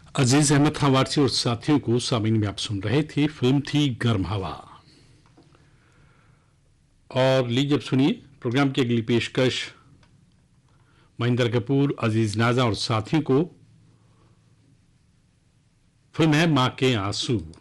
अजीज अहमद खान वारसी और साथियों को सामीन में आप सुन रहे थे। फिल्म थी गर्म हवा। और लीजिए अब सुनिए प्रोग्राम की अगली पेशकश। महेंद्र कपूर, अजीज नाजा और साथियों को फिल्म है मां के आंसू।